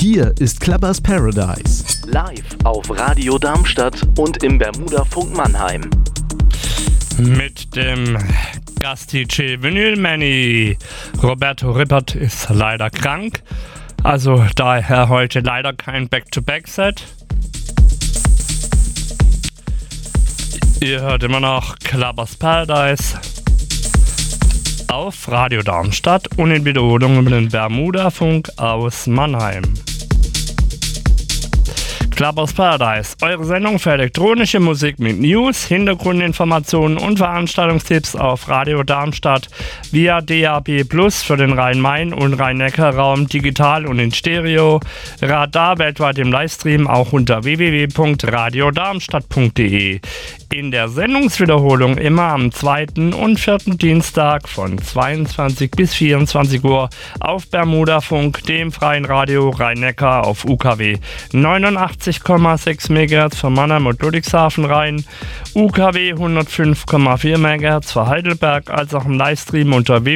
Hier ist Clubbers Paradise. Live auf Radio Darmstadt und im Bermuda-Funk Mannheim. Mit dem Gast-DJ Vinyl Manny. Roberto Rippert ist leider krank. Also daher heute leider kein Back-to-Back-Set. Ihr hört immer noch Clubbers Paradise auf Radio Darmstadt und in Wiederholung über den Bermuda-Funk aus Mannheim. Clubbers Paradise, eure Sendung für elektronische Musik mit News, Hintergrundinformationen und Veranstaltungstipps auf Radio Darmstadt via DAB+ für den Rhein-Main- und Rhein-Neckar-Raum digital und in Stereo, Radar weltweit im Livestream auch unter www.radiodarmstadt.de. In der Sendungswiederholung immer am 2. und 4. Dienstag von 22 bis 24 Uhr auf Bermuda-Funk, dem freien Radio Rhein-Neckar auf UKW 89,6 MHz für Mannheim und Ludwigshafen Rhein, UKW 105,4 MHz für Heidelberg, als auch im Livestream unter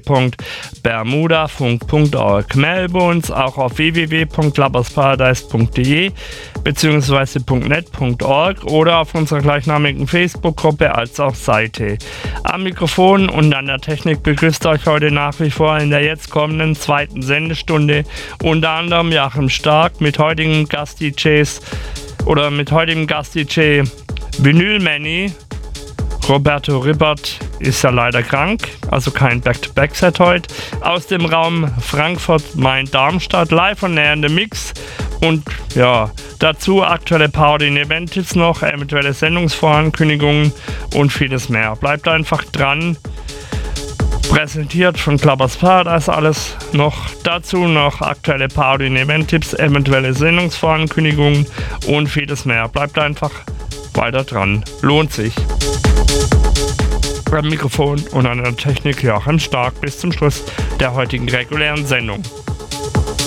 www.bermudafunk.org. Melden auch auf www.clubbersparadise.de bzw. .net.org oder auf unserer gleichnamigen Facebook-Gruppe als auch Seite. Am Mikrofon und an der Technik begrüßt euch heute nach wie vor in der jetzt kommenden zweiten Sendestunde unter anderem Joachim Stark mit heutigen Gast-DJ Vinyl Manny. Roberto Rippert ist ja leider krank, also kein Back-to-Back-Set heute. Aus dem Raum Frankfurt-Main-Darmstadt live und näher in den Mix. Und ja, dazu aktuelle Party- und Event-Tipps noch, eventuelle Sendungsvorankündigungen und vieles mehr. Bleibt einfach dran. Präsentiert von Clubbers Paradise alles noch. Dazu noch aktuelle Party- und Event-Tipps, eventuelle Sendungsvorankündigungen und vieles mehr. Bleibt einfach weiter dran. Lohnt sich. Beim Mikrofon und an der Technik Joachim Stark bis zum Schluss der heutigen regulären Sendung.